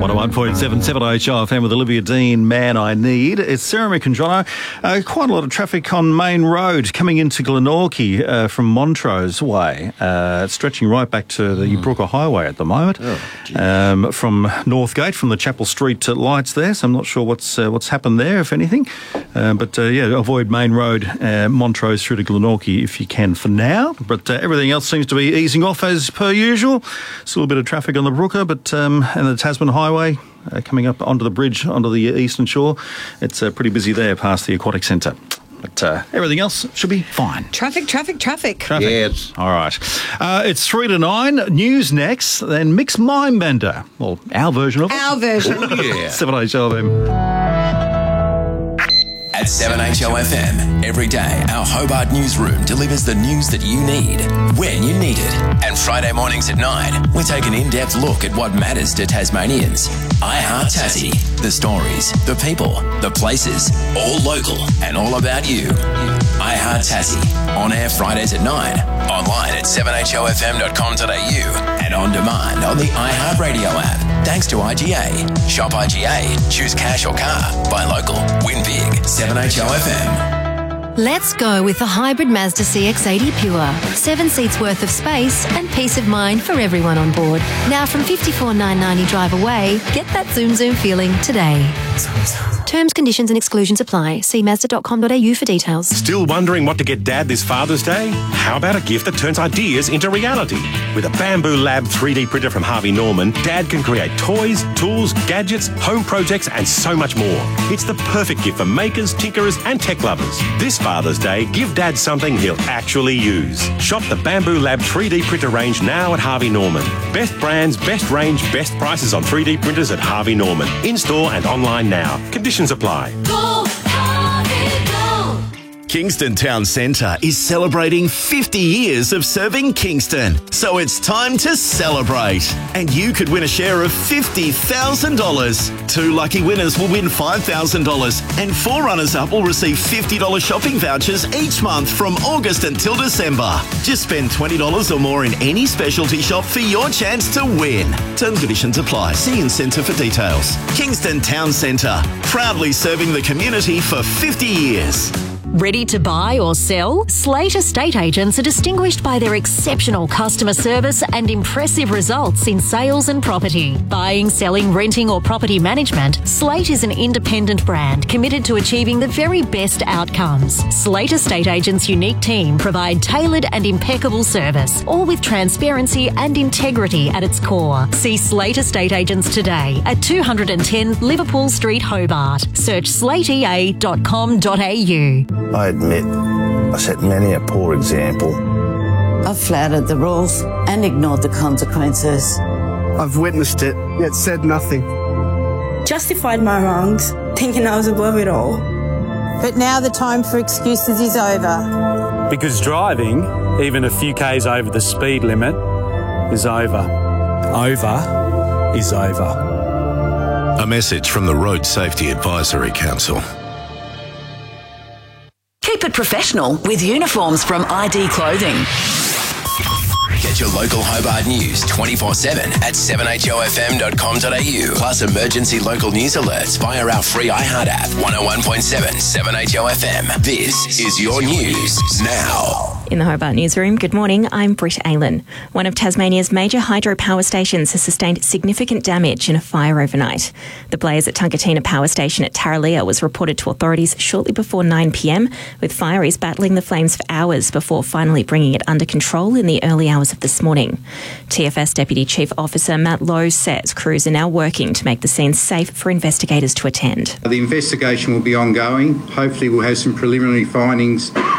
101.7 7HRFM with Olivia Dean, Man I Need. It's Sarah Mick and quite a lot of traffic on Main Road coming into Glenorchy from Montrose Way. It's stretching right back to the Brooker Highway at the moment. From Northgate, from the Chapel Street lights there. So I'm not sure what's happened there, if anything. Avoid Main Road, Montrose through to Glenorchy if you can for now. But everything else seems to be easing off as per usual. Still a bit of traffic on the Brooker, but and the Tasman Highway coming up onto the bridge, onto the eastern shore. It's pretty busy there past the Aquatic Centre. But everything else should be fine. Traffic. Yes. All right. It's 3 to 9. News next. Then Mix Mindbender. Well, our version of it. Our version. Yeah. 7HLFM. At 7HLFM, every day our Hobart newsroom delivers the news that you need, when you need it. And Friday mornings at 9, we take an in-depth look at what matters to Tasmanians. I Heart Tassie, the stories, the people, the places, all local and all about you. I Heart Tassie, on air Fridays at 9, online at 7HLFM.com.au and on demand on the iHeartRadio app. Thanks to IGA. Shop IGA. Choose cash or car. Buy local. Win big. 7HLFM. Let's go with the hybrid Mazda CX-80 Pure. 7 seats worth of space and peace of mind for everyone on board. Now from $54,990 drive away, get that zoom feeling today. Terms, conditions and exclusions apply. See Mazda.com.au for details. Still wondering what to get Dad this Father's Day? How about a gift that turns ideas into reality? With a Bamboo Lab 3D printer from Harvey Norman, Dad can create toys, tools, gadgets, home projects and so much more. It's the perfect gift for makers, tinkerers and tech lovers. This Father's Day, give Dad something he'll actually use. Shop the Bamboo Lab 3D printer range now at Harvey Norman. Best brands, best range, best prices on 3D printers at Harvey Norman. In-store and online now. Conditions apply. Go, Harvey, go. Kingston Town Centre is celebrating 50 years of serving Kingston. So it's time to celebrate. And you could win a share of $50,000. 2 lucky winners will win $5,000 and 4 runners-up will receive $50 shopping vouchers each month from August until December. Just spend $20 or more in any specialty shop for your chance to win. Terms and conditions apply. See in centre for details. Kingston Town Centre, proudly serving the community for 50 years. Ready to buy or sell? Slate Estate Agents are distinguished by their exceptional customer service and impressive results in sales and property. Buying, selling, renting or property management, Slate is an independent brand committed to achieving the very best outcomes. Slate Estate Agents' unique team provide tailored and impeccable service, all with transparency and integrity at its core. See Slate Estate Agents today at 210 Liverpool Street, Hobart. Search slateea.com.au. I admit I set many a poor example. I've flouted the rules and ignored the consequences. I've witnessed it, yet said nothing. Justified my wrongs, thinking I was above it all. But now the time for excuses is over. Because driving, even a few k's over the speed limit, is over. Over is over. A message from the Road Safety Advisory Council. Keep it professional with uniforms from ID Clothing. Get your local Hobart news 24/7 at 7HOFM.com.au. Plus emergency local news alerts via our free iHeart app. 101.7 7HOFM. This is your news now. In the Hobart Newsroom, good morning, I'm Britt Aylan. One of Tasmania's major hydropower stations has sustained significant damage in a fire overnight. The blaze at Tungatina Power Station at Tarraleah was reported to authorities shortly before 9 p.m, with fireys battling the flames for hours before finally bringing it under control in the early hours of this morning. TFS Deputy Chief Officer Matt Lowe says crews are now working to make the scene safe for investigators to attend. The investigation will be ongoing. Hopefully we'll have some preliminary findings